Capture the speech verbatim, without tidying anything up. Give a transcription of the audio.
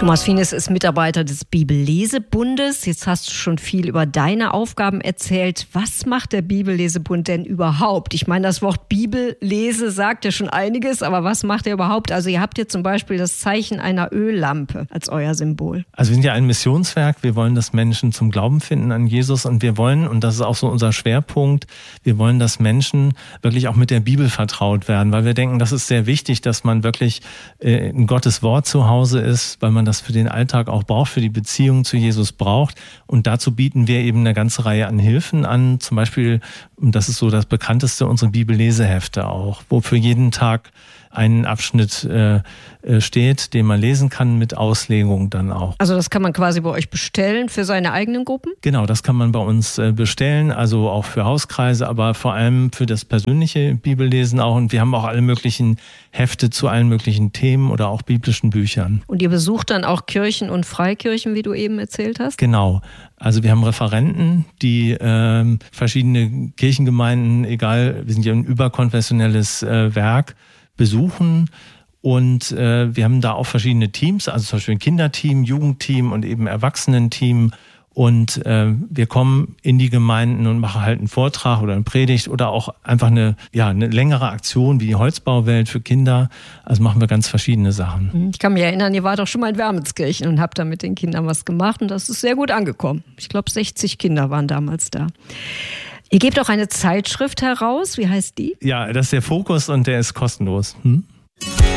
Thomas Fienes ist Mitarbeiter des Bibellesebundes. Jetzt hast du schon viel über deine Aufgaben erzählt. Was macht der Bibellesebund denn überhaupt? Ich meine, das Wort Bibellese sagt ja schon einiges, aber was macht er überhaupt? Also ihr habt hier zum Beispiel das Zeichen einer Öllampe als euer Symbol. Also wir sind ja ein Missionswerk. Wir wollen, dass Menschen zum Glauben finden an Jesus und wir wollen, und das ist auch so unser Schwerpunkt, wir wollen, dass Menschen wirklich auch mit der Bibel vertraut werden, weil wir denken, das ist sehr wichtig, dass man wirklich äh, in Gottes Wort zu Hause ist, weil man das für den Alltag auch braucht, für die Beziehung zu Jesus braucht. Und dazu bieten wir eben eine ganze Reihe an Hilfen an. Zum Beispiel, und das ist so das bekannteste, unsere Bibellesehefte auch, wo für jeden Tag ein Abschnitt äh, steht, den man lesen kann mit Auslegung dann auch. Also das kann man quasi bei euch bestellen für seine eigenen Gruppen? Genau, das kann man bei uns äh, bestellen, also auch für Hauskreise, aber vor allem für das persönliche Bibellesen auch. Und wir haben auch alle möglichen Hefte zu allen möglichen Themen oder auch biblischen Büchern. Und ihr besucht dann auch Kirchen und Freikirchen, wie du eben erzählt hast? Genau. Also wir haben Referenten, die äh, verschiedene Kirchengemeinden, egal, wir sind ja ein überkonfessionelles äh, Werk, besuchen und äh, wir haben da auch verschiedene Teams, also zum Beispiel ein Kinderteam, Jugendteam und eben Erwachsenenteam und äh, wir kommen in die Gemeinden und machen halt einen Vortrag oder eine Predigt oder auch einfach eine, ja, eine längere Aktion wie die Holzbauwelt für Kinder, also machen wir ganz verschiedene Sachen. Ich kann mich erinnern, ihr wart auch schon mal in Wermelskirchen und habt da mit den Kindern was gemacht und das ist sehr gut angekommen. Ich glaube, sechzig Kinder waren damals da. Ihr gebt auch eine Zeitschrift heraus. Wie heißt die? Ja, das ist der Fokus und der ist kostenlos. Hm?